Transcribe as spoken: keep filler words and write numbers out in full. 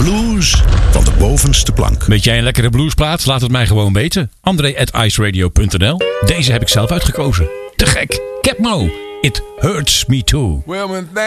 Blues van de bovenste plank. Weet jij een lekkere bluesplaat? Laat het mij gewoon weten. André at iceradio punt n l. Deze heb ik zelf uitgekozen. Te gek. Capmo. It hurts me too.